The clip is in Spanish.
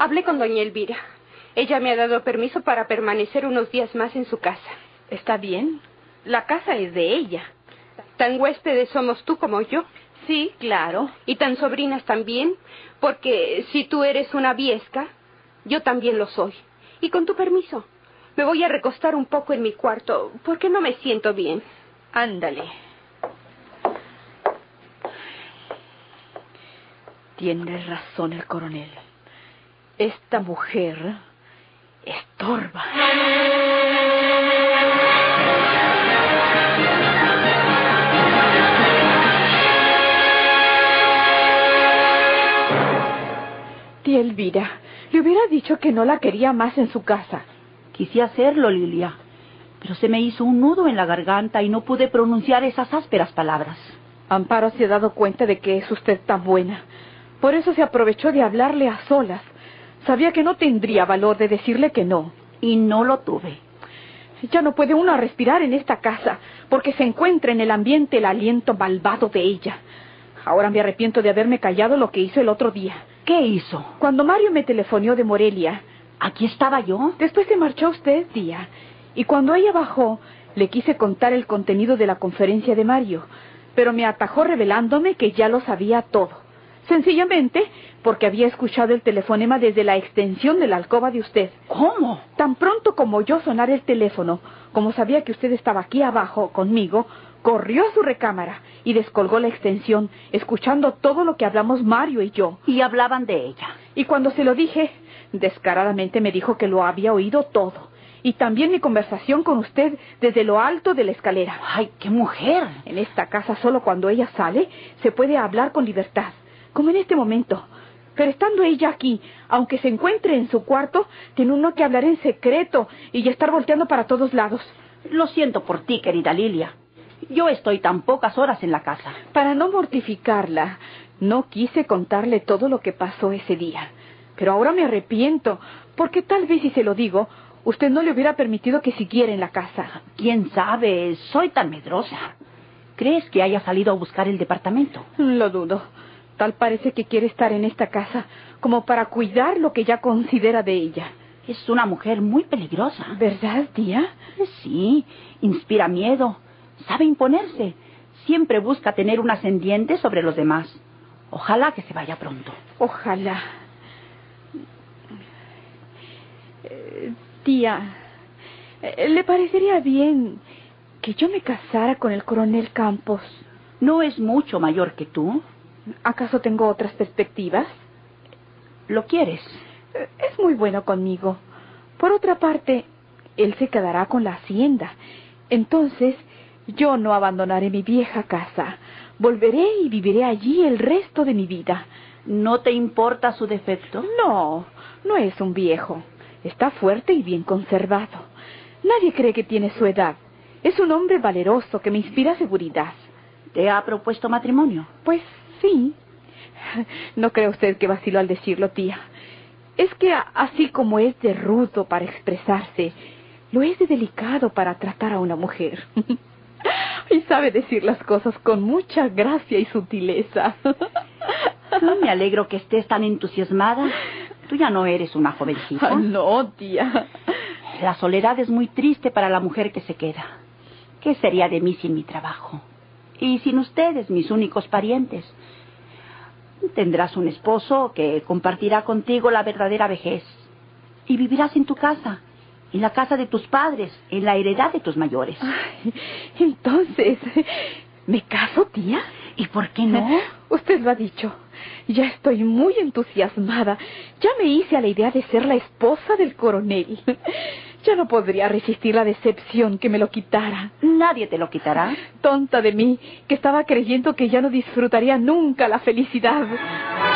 Hablé con doña Elvira. Ella me ha dado permiso para permanecer unos días más en su casa. Está bien. La casa es de ella. ¿Tan huéspedes somos tú como yo? Sí, claro. ¿Y tan sobrinas también? Porque si tú eres una viesca, yo también lo soy. Y con tu permiso, me voy a recostar un poco en mi cuarto, porque no me siento bien. Ándale. Tiene razón el coronel. Esta mujer estorba. Tía Elvira, le hubiera dicho que no la quería más en su casa. Quise hacerlo, Lilia, pero se me hizo un nudo en la garganta y no pude pronunciar esas ásperas palabras. Amparo se ha dado cuenta de que es usted tan buena. Por eso se aprovechó de hablarle a solas. Sabía que no tendría valor de decirle que no. Y no lo tuve. Ya no puede uno respirar en esta casa, porque se encuentra en el ambiente el aliento malvado de ella. Ahora me arrepiento de haberme callado lo que hizo el otro día. ¿Qué hizo? Cuando Mario me telefonió de Morelia. ¿Aquí estaba yo? Después se marchó usted, tía. Y cuando ella bajó, le quise contar el contenido de la conferencia de Mario, pero me atajó revelándome que ya lo sabía todo. Sencillamente porque había escuchado el telefonema desde la extensión de la alcoba de usted. ¿Cómo? Tan pronto como oyó sonar el teléfono, como sabía que usted estaba aquí abajo conmigo, corrió a su recámara y descolgó la extensión, escuchando todo lo que hablamos Mario y yo. Y hablaban de ella. Y cuando se lo dije, descaradamente me dijo que lo había oído todo. Y también mi conversación con usted desde lo alto de la escalera. ¡Ay, qué mujer! En esta casa solo cuando ella sale se puede hablar con libertad, como en este momento. Pero estando ella aquí, aunque se encuentre en su cuarto, tiene uno que hablar en secreto y estar volteando para todos lados. Lo siento por ti, querida Lilia. Yo estoy tan pocas horas en la casa. Para no mortificarla, no quise contarle todo lo que pasó ese día. Pero ahora me arrepiento, porque tal vez si se lo digo, usted no le hubiera permitido que siguiera en la casa. ¿Quién sabe? Soy tan medrosa. ¿Crees que haya salido a buscar el departamento? Lo dudo. Tal parece que quiere estar en esta casa como para cuidar lo que ya considera de ella. Es una mujer muy peligrosa. ¿Verdad, tía? Sí, inspira miedo. Sabe imponerse. Siempre busca tener un ascendiente sobre los demás. Ojalá que se vaya pronto. Ojalá. Tía, ¿le parecería bien que yo me casara con el coronel Campos? ¿No es mucho mayor que tú? ¿Acaso tengo otras perspectivas? ¿Lo quieres? Es muy bueno conmigo. Por otra parte, él se quedará con la hacienda. Entonces, yo no abandonaré mi vieja casa. Volveré y viviré allí el resto de mi vida. ¿No te importa su defecto? No, no es un viejo. Está fuerte y bien conservado. Nadie cree que tiene su edad. Es un hombre valeroso que me inspira seguridad. ¿Te ha propuesto matrimonio? Pues sí. No cree usted que vacilo al decirlo, tía. Es que así como es de rudo para expresarse, lo es de delicado para tratar a una mujer. Y sabe decir las cosas con mucha gracia y sutileza. Me alegro que estés tan entusiasmada. Tú ya no eres una jovencita. No, tía. La soledad es muy triste para la mujer que se queda. ¿Qué sería de mí sin mi trabajo? Y sin ustedes, mis únicos parientes. Tendrás un esposo que compartirá contigo la verdadera vejez. Y vivirás en tu casa, en la casa de tus padres, en la heredad de tus mayores. Ay, entonces, ¿me caso, tía? ¿Y por qué no? Usted lo ha dicho. Ya estoy muy entusiasmada. Ya me hice a la idea de ser la esposa del coronel. Ya no podría resistir la decepción que me lo quitara. Nadie te lo quitará. Tonta de mí, que estaba creyendo que ya no disfrutaría nunca la felicidad.